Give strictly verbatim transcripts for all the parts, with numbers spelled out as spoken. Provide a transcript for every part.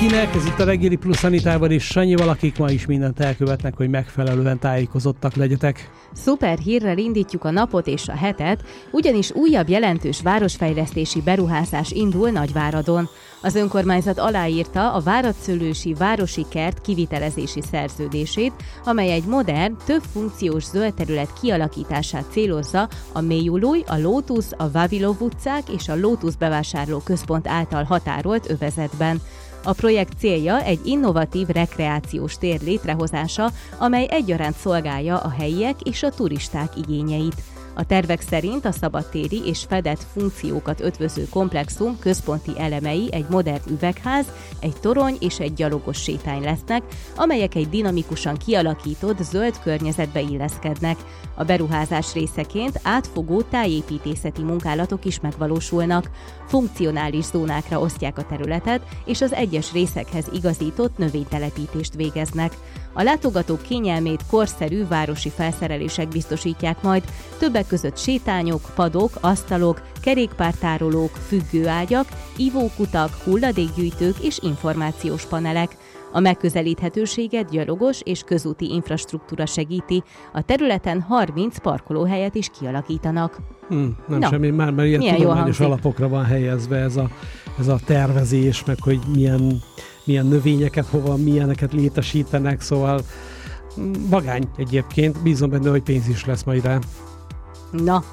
mindenkinek, ez itt a Reggeli Plusz Anitával és Sanyival, akik ma is mindent elkövetnek, hogy megfelelően tájékozottak legyetek. Szuper hírrel indítjuk a napot és a hetet, ugyanis újabb jelentős városfejlesztési beruházás indul Nagyváradon. Az önkormányzat aláírta a Várad-Szőlősi Városi Kert kivitelezési szerződését, amely egy modern, több funkciós zöld terület kialakítását célozza a Mélyulúj, a Lótusz, a Vavilov utcák és a Lótusz bevásárló központ által határolt övezetben. A projekt célja egy innovatív rekreációs tér létrehozása, amely egyaránt szolgálja a helyiek és a turisták igényeit. A tervek szerint a szabadtéri és fedett funkciókat ötvöző komplexum központi elemei egy modern üvegház, egy torony és egy gyalogos sétány lesznek, amelyek egy dinamikusan kialakított zöld környezetbe illeszkednek. A beruházás részeként átfogó tájépítészeti munkálatok is megvalósulnak. Funkcionális zónákra osztják a területet, és az egyes részekhez igazított növénytelepítést végeznek. A látogatók kényelmét korszerű városi felszerelések biztosítják majd, többek között sétányok, padok, asztalok, kerékpártárolók, függőágyak, ivókutak, hulladékgyűjtők és információs panelek. A megközelíthetőséget gyalogos és közúti infrastruktúra segíti. A területen harminc parkolóhelyet is kialakítanak. Hmm, nem Na, semmi, már mert ilyen tudományos alapokra van helyezve ez a, ez a tervezés, meg hogy milyen, milyen növényeket, hova milyeneket létesítenek, szóval vagány egyébként, bízom benne, hogy pénz is lesz majd rá. Na.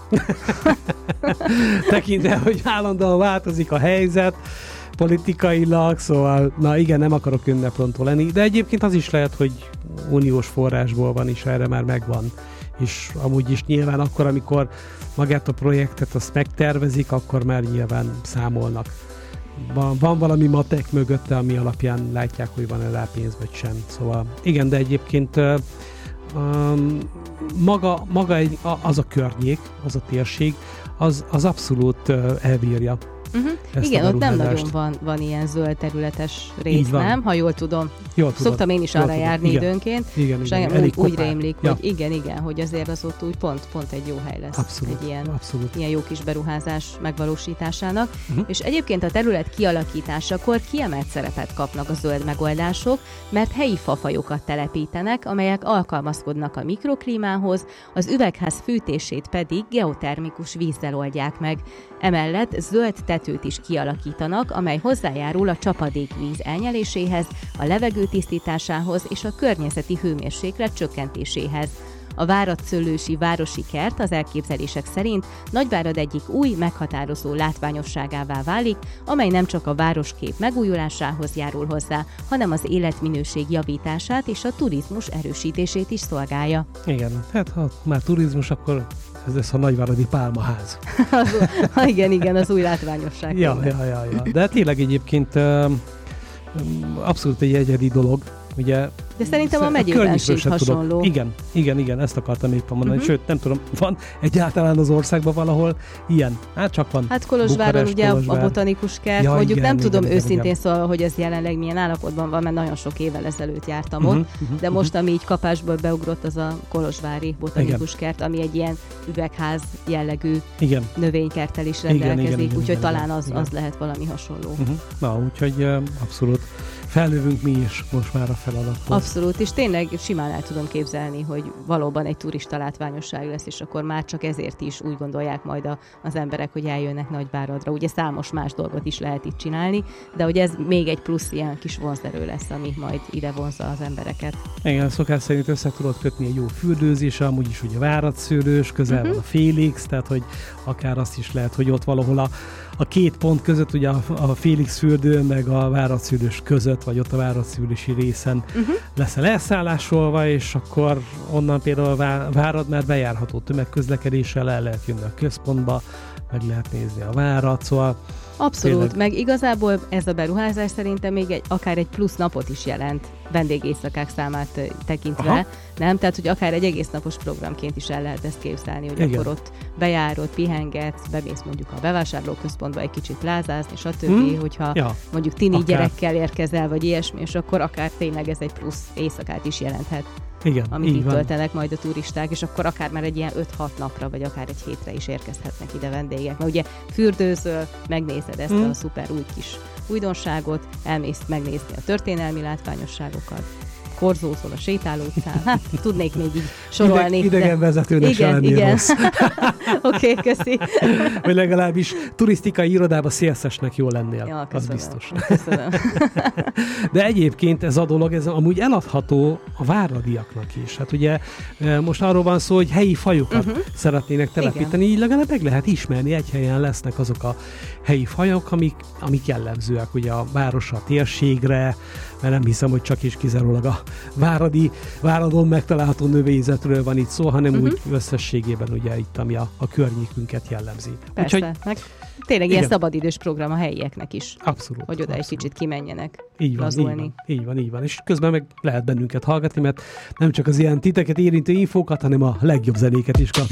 Tekintve, hogy állandóan változik a helyzet, politikailag, szóval, na igen, nem akarok ünneprontó lenni, de egyébként az is lehet, hogy uniós forrásból van, és erre már megvan. És amúgy is nyilván akkor, amikor magát a projektet azt megtervezik, akkor már nyilván számolnak. Van, van valami matek mögötte, ami alapján látják, hogy van-e rá pénz, vagy sem. Szóval igen, de egyébként um, maga, maga egy, az a környék, az a térség, az, az abszolút uh, elbírja. Uh-huh. Igen, ott nem nagyon van, van ilyen zöld területes rész, nem? Ha jól tudom. Jól Szoktam én is arra tudom. járni Igen. időnként, igen, és igen, engem úgy, úgy kopár. rémlik, Ja. hogy igen, igen, hogy azért az ott úgy pont, pont egy jó hely lesz. Abszolút, egy ilyen, abszolút. ilyen jó kis beruházás megvalósításának. Uh-huh. És egyébként a terület kialakításakor kiemelt szerepet kapnak a zöld megoldások, mert helyi fafajokat telepítenek, amelyek alkalmazkodnak a mikroklímához, az üvegház fűtését pedig geotermikus vízzel oldják meg. Emellett zöld tetőt is kialakítanak, amely hozzájárul a csapadékvíz elnyeléséhez, a levegő tisztításához és a környezeti hőmérséklet csökkentéséhez. A Várad-Szőlősi Városi Kert az elképzelések szerint Nagyvárad egyik új, meghatározó látványosságává válik, amely nem csak a városkép megújulásához járul hozzá, hanem az életminőség javítását és a turizmus erősítését is szolgálja. Igen, hát ha már turizmus, akkor ez lesz a nagyváradi pálmaház. az, ha igen, igen, az új látványosság. ja, ja, ja, ja. De tényleg egyébként uh, abszolút egy egyedi dolog. Ugye, de szerintem a megyében is hasonló. Tudok. Igen, igen, igen, ezt akartam éppen mondani. Uh-huh. Sőt, nem tudom, van egyáltalán az országban valahol ilyen? Hát csak van. Hát Kolozsváron ugye Kolozsvár. A botanikus kert, ja, mondjuk igen, nem igen, tudom igen, őszintén igen. Szóval, hogy ez jelenleg milyen állapotban van, mert nagyon sok évvel ezelőtt jártam uh-huh, ott, uh-huh, de most, ami így kapásból beugrott, az a kolozsvári botanikus igen. kert, ami egy ilyen üvegház jellegű igen. növénykerttel is rendelkezik, úgyhogy talán az, az lehet valami hasonló. Uh-huh. Na, úgyhogy uh, abszolút felnövünk mi is most már a feladathoz. Abszolút, és tényleg simán el tudom képzelni, hogy valóban egy turista látványosság lesz, és akkor már csak ezért is úgy gondolják majd a, az emberek, hogy eljönnek Nagyváradra. Ugye számos más dolgot is lehet itt csinálni, de hogy ez még egy plusz ilyen kis vonzerő lesz, ami majd ide vonzza az embereket. Igen, szokás szerint össze tudod kötni egy jó fürdőzés, amúgy is ugye Várad-Szőlős, közel uh-huh. van a Félix, tehát hogy akár azt is lehet, hogy ott valahol a, a két pont között, ugye a, a Félix fürdő, meg a Várad-Szőlős között, vagy ott a Várad-Szőlősi részen uh-huh. leszel elszállásolva, és akkor onnan például Várad már bejárható tömegközlekedéssel el lehet jönni a központba, meg lehet nézni a várat, szóval abszolút, tényleg... meg igazából ez a beruházás szerintem még egy, akár egy plusz napot is jelent vendégéjszakák számát tekintve, aha. nem? Tehát, hogy akár egy egész napos programként is el lehet ezt képzelni, hogy igen. akkor ott bejárod, pihengetsz, bemész mondjuk a bevásárlóközpontba egy kicsit plázázni, stb., hmm. hogyha ja. mondjuk tini akár. Gyerekkel érkezel, vagy ilyesmi, és akkor akár tényleg ez egy plusz éjszakát is jelenthet. Igen, amit itt van. töltenek majd a turisták, és akkor akár már egy ilyen öt-hat napra, vagy akár egy hétre is érkezhetnek ide vendégek. Mert ugye fürdőzöl, megnézed ezt hmm. a szuper új kis újdonságot, elmész megnézni a történelmi látványosságokat, korzózol a sétáló utcán. Hát, tudnék még így sorolni. Ide, idegenvezetőnek se lennél igen. rossz. Oké, okay, köszi. Vagy legalábbis turisztikai irodába szélszesnek jól lennél. Ja, az biztos. Köszönöm. De egyébként ez a dolog, ez amúgy eladható a váradiaknak is. Hát ugye most arról van szó, hogy helyi fajokat uh-huh. szeretnének telepíteni, igen. Így legalább meg lehet ismerni, egy helyen lesznek azok a helyi fajok, amik, amik jellemzőek ugye a városra, a térségre, mert nem hiszem, hogy csak és kizárólag a váradi, váradon megtalálható növényzetről van itt szó, hanem uh-huh. úgy összességében ugye itt, ami a, a környékünket jellemzi. Persze, Úgyhogy, meg tényleg ilyen szabadidős program a helyieknek is. Abszolút. Hogy oda abszolút. Egy kicsit kimenjenek. Így van, így van, így van, így van. És közben meg lehet bennünket hallgatni, mert nem csak az ilyen titeket érintő infókat, hanem a legjobb zenéket is kap.